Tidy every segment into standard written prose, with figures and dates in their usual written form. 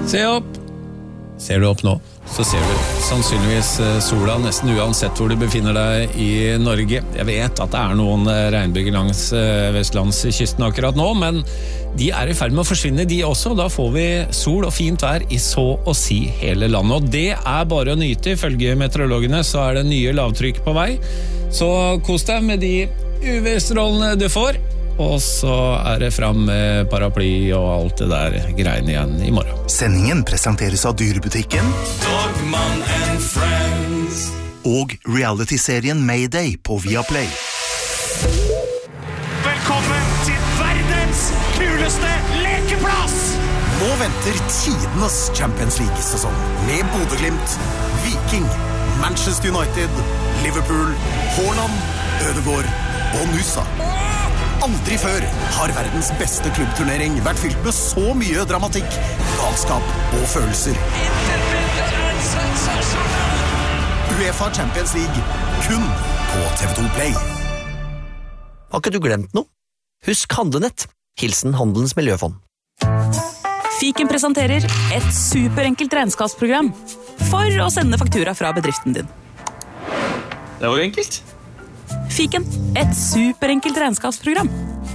Se opp. Ser du opp nå, så ser du sannsynligvis sola nesten uansett hvor du befinner deg i Norge. Jeg vet at det noen regnbyger langs vestlandskysten akkurat nå, men de i ferd med å forsvinne de også. Da får vi sol og fint vær i så å si hele landet, og det bare å nyte. Ifølge meteorologene så det nye lavtrykk på vei, så kos deg med de UV-strålene du får. Og så det fram med paraply og alt det der greiene igjen i morgen. Sendingen presenteres av dyrebutikken Dogman and Friends og reality-serien Mayday på Viaplay. Velkommen til verdens kuleste lekeplass! Nå venter tidenes Champions League-sesong med Bodø/Glimt, Viking, Manchester United, Liverpool, Haaland, Ødegaard og Nusa. Aldri før har verdens beste klubbturnering vært fylt med så mye dramatikk, galskap og følelser. UEFA Champions League, kun på TV2 Play. Har ikke du glemt noe? Husk Handlenett. Hilsen Handelens Miljøfond. Fiken presenterer et superenkelt regnskapsprogram for å sende faktura fra bedriften din. Det var enkelt. Fiken, et superenkelt regnskapsprogram.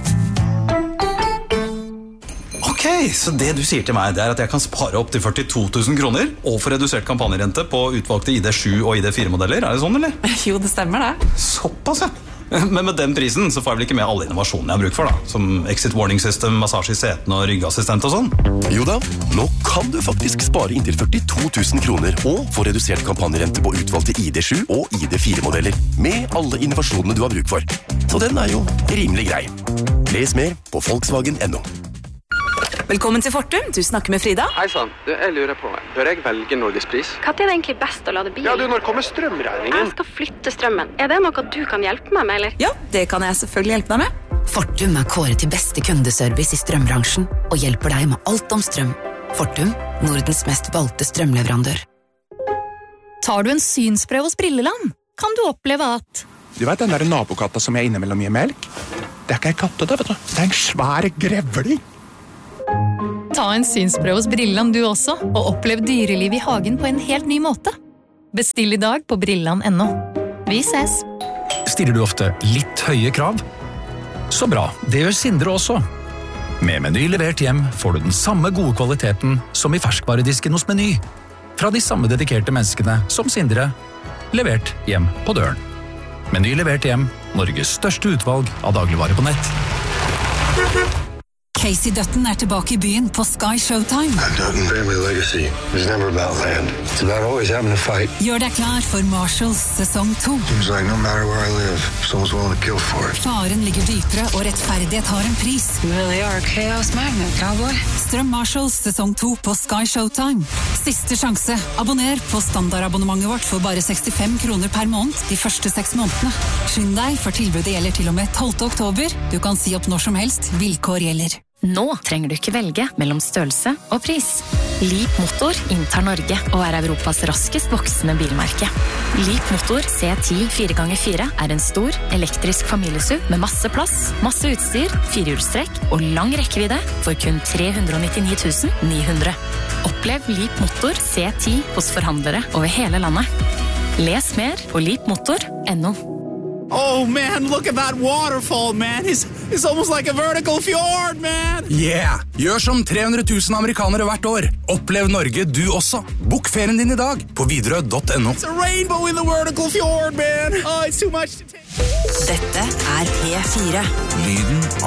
Ok, så det du sier til meg, det at jeg kan spare opp til 42 000 kroner og få redusert kampanjerente på utvalgte ID7 og ID4-modeller. Det sånn, eller? Jo, det stemmer det. Såpass, ja. Men med den prisen så får jeg vel ikke med alle innovasjonene jeg har bruk for da, som exit warning system, massasje i setene og ryggassistent og sånn. Jo da, nå kan du faktisk spare inntil 42 000 kroner og få redusert kampanjerente på utvalgte ID7 og ID4-modeller med alle innovasjonene du har bruk for. Så den jo rimelig grei. Les mer på Volkswagen.no. Velkommen til Fortum, du snakker med Frida. Hei sann, jeg lurer på, bør jeg velge Norgespris? Hva det egentlig best å lade bil? Ja, når kommer strømregningen? Jeg skal flytte strømmen. Det noe du kan hjelpe meg med, eller? Ja, det kan jeg selvfølgelig hjelpe deg med. Fortum kåret til beste kundeservice i strømbransjen og hjelper deg med alt om strøm. Fortum, Nordens mest valgte strømleverandør. Tar du en synsprøve hos Brilleland, kan du oppleve at... Du vet den der nabokatta som jeg innimellom gir melk? Det ikke en katte da, vet du. Det en svær grevling. Ta en synsprøve hos Brilleland du også, og opplev dyreliv i hagen på en helt ny måte. Bestill i dag på Brilleland.no. Vi ses! Stiller du ofte litt høye krav? Så bra, det gjør Sindre også. Med Meny levert hjem får du den samme gode kvaliteten som i ferskvaredisken hos Meny. Fra de samme dedikerte menneskene som Sindre, levert hjem på døren. Meny levert hjem, Norges største utvalg av dagligvarer på nett. Casey Dutton tilbake i byen på Sky Showtime. Dutton family legacy is never about land. It's about always having to fight. Gjør deg klar for Marshalls sesong 2. Seems like no matter where I live, someone's willing to kill for it. Faren ligger dypere, og rettferdighet har en pris. You really are a chaos magnet, cowboy. Strøm Marshalls sesong 2 på Sky Showtime. Siste sjanse. Abonner på standardabonnementet vårt for bare 65 kroner per måned de første 6 månedene. Skynd deg, for tilbudet gjelder til og med 12. oktober. Du kan si opp når som helst. Vilkår gjelder. Nå trenger du ikke velge mellom størrelse og pris. Leap Motor inntar Norge og Europas raskest voksende bilmerke. Leap Motor C10 4x4 en stor, elektrisk familiesuv med masse plass, masse utstyr, 4-hjulstrekk og lang rekkevidde for kun 399 900. Opplev Leap Motor C10 hos forhandlere over hele landet. Les mer på leapmotor.no. Oh man, look at that waterfall, man. It's almost like a vertical fjord, man. Yeah! Gjør som 300 000 amerikanere hvert år. Opplev Norge du også. Bok ferien din i dag på Widerøe.no. It's a rainbow in the vertical fjord, man. Oh, it's too much to take. Dette P4. Lyden